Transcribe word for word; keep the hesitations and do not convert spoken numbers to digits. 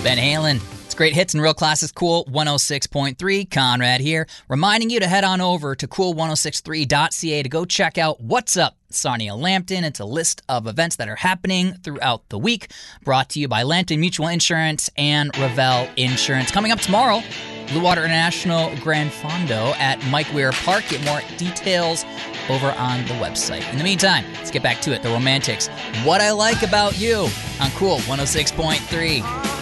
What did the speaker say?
Ben Halen. It's great hits and real classics. Cool one oh six point three. Conrad here, reminding you to head on over to cool ten sixty-three dot c a to go check out What's Up Sarnia Lambton. It's a list of events that are happening throughout the week, brought to you by Lambton Mutual Insurance and Revell Insurance. Coming up tomorrow, Blue Water International Grand Fondo at Mike Weir Park. Get more details over on the website. In the meantime, let's get back to it. The Romantics, What I Like About You on Cool one oh six point three.